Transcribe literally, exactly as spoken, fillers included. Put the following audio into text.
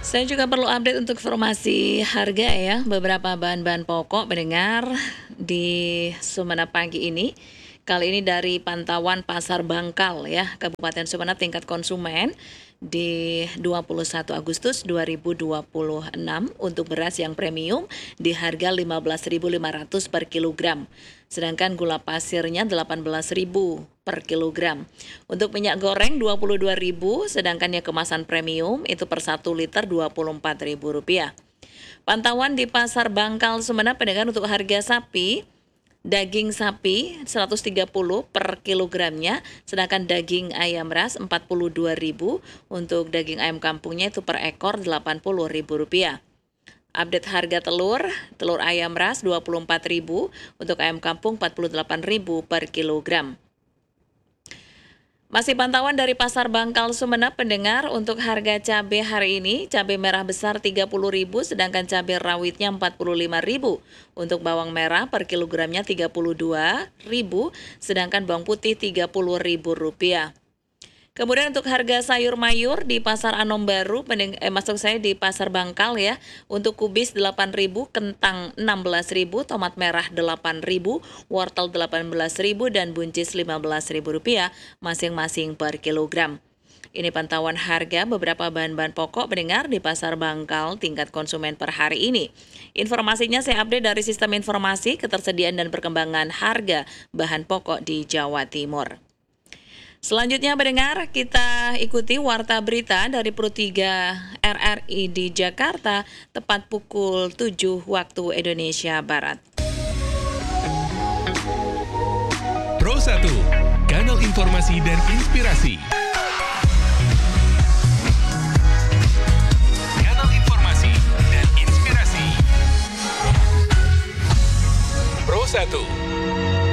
Saya juga perlu update untuk informasi harga ya, beberapa bahan-bahan pokok mendengar di Sumeneb pagi ini. Kali ini dari pantauan Pasar Bangkal ya, Kabupaten Sumeneb tingkat konsumen di dua puluh satu Agustus dua ribu dua puluh enam untuk beras yang premium di harga lima belas ribu lima ratus per kilogram. Sedangkan gula pasirnya delapan belas ribu per kilogram. Untuk minyak goreng dua puluh dua ribu, sedangkan yang kemasan premium itu per satu liter dua puluh empat ribu rupiah. Pantauan di Pasar Bangkal Sumeneb pendengar untuk harga sapi, daging sapi seratus tiga puluh per kilogramnya, sedangkan daging ayam ras empat puluh dua ribu, untuk daging ayam kampungnya itu per ekor delapan puluh ribu rupiah. Update harga telur, telur ayam ras dua puluh empat ribu, untuk ayam kampung empat puluh delapan ribu per kilogram. Masih pantauan dari Pasar Bangkal Sumeneb pendengar untuk harga cabai hari ini, cabai merah besar tiga puluh ribu, sedangkan cabai rawitnya empat puluh lima ribu. Untuk bawang merah per kilogramnya tiga puluh dua ribu, sedangkan bawang putih tiga puluh ribu rupiah. Kemudian untuk harga sayur mayur di Pasar Anom Baru, pendeng- eh, maksud saya di Pasar Bangkal ya, untuk kubis delapan ribu, kentang enam belas ribu, tomat merah delapan ribu, wortel delapan belas ribu, dan buncis lima belas ribu rupiah masing-masing per kilogram. Ini pantauan harga beberapa bahan-bahan pokok mendengar di Pasar Bangkal tingkat konsumen per hari ini. Informasinya saya update dari Sistem Informasi Ketersediaan dan Perkembangan Harga Bahan Pokok di Jawa Timur. Selanjutnya mendengar, kita ikuti warta berita dari Pro tiga R R I di Jakarta tepat pukul tujuh waktu Indonesia Barat. Pro satu, kanal informasi dan inspirasi. Kanal informasi dan inspirasi. Pro satu.